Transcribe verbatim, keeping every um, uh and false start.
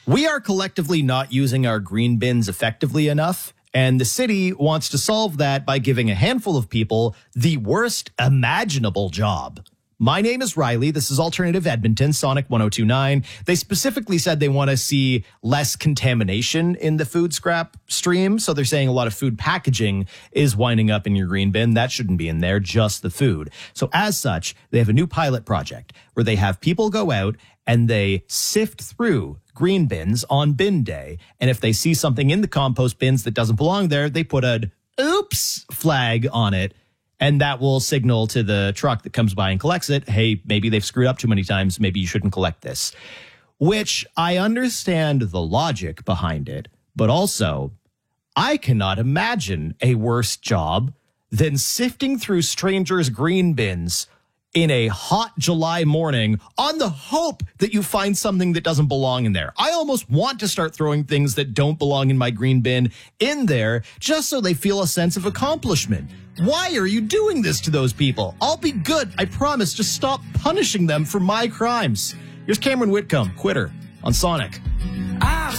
We are collectively not using our green bins effectively enough, and the city wants to solve that by giving a handful of people the worst imaginable job. My name is Riley. This is Alternative Edmonton, Sonic one oh two nine. They specifically said they want to see less contamination in the food scrap stream. So they're saying a lot of food packaging is winding up in your green bin. That shouldn't be in there, just the food. So as such, they have a new pilot project where they have people go out and they sift through green bins on bin day. And if they see something in the compost bins that doesn't belong there, they put an oops flag on it. And that will signal to the truck that comes by and collects it, hey, maybe they've screwed up too many times. Maybe you shouldn't collect this. Which I understand the logic behind it, but also I cannot imagine a worse job than sifting through strangers' green bins in a hot July morning on the hope that you find something that doesn't belong in there. I almost want to start throwing things that don't belong in my green bin in there just so they feel a sense of accomplishment. Why are you doing this to those people? I'll be good. I promise. Just stop punishing them for my crimes. Here's Cameron Whitcomb, Quitter, on Sonic.